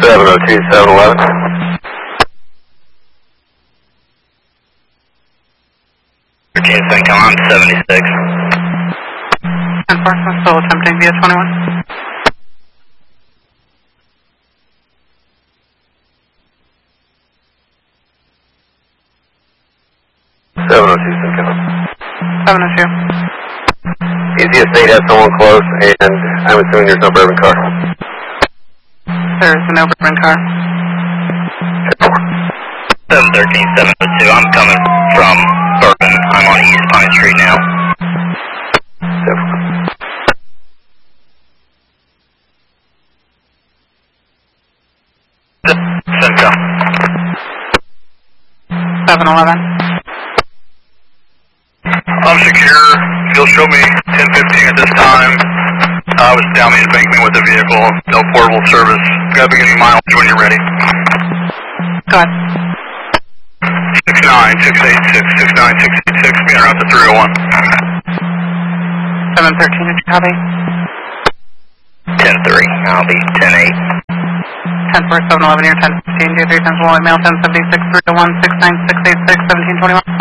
702, 711. Kingston, come on, 76. 10-4, I'm still attempting via 21. Easiest state has someone close, and I'm assuming there's no bourbon car. There is no bourbon car. 713, 702, I'm coming from Bourbon. I'm on East Pine Street now. 711. I'm secure. You'll show me 1015 at this time. I was down the embankment with the vehicle. No portable service. Got beginning mileage when you're ready. Go ahead. 69686, 69686, being around to 301. 713, did you copy? 10-3, I'll be 10-8. 10-4, 711, you're 1015, do 3 times 1, mail 1076, 301, 69686, 1721.